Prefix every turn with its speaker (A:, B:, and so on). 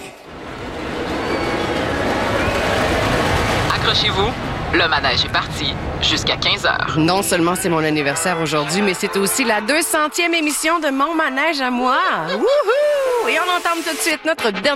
A: Accrochez-vous, le manège est parti jusqu'à 15h.
B: Non seulement c'est mon anniversaire aujourd'hui, mais c'est aussi la 200e émission de Mon manège à moi. Wouhou! Et on entame tout de suite notre dernier